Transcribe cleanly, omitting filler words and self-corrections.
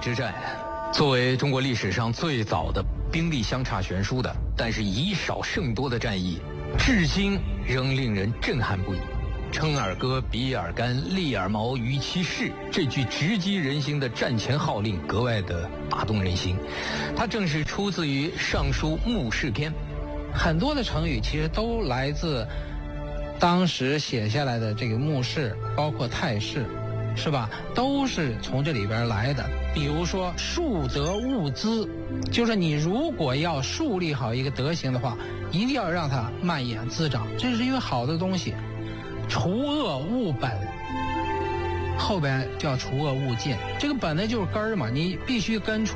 之战，作为中国历史上最早的兵力相差悬殊的，但是以少胜多的战役，至今仍令人震撼不已。称尔戈，比尔干，利尔毛，于其事，这句直击人心的战前号令格外的打动人心。它正是出自于《尚书·目视篇》。 很多的成语其实都来自当时写下来的这个目视，包括态势，是吧？都是从这里边来的。比如说树德物滋，就是你如果要树立好一个德行的话，一定要让它蔓延滋长，这是一个好的东西。除恶务本，后边叫除恶务尽，这个本呢就是根儿嘛，你必须根除。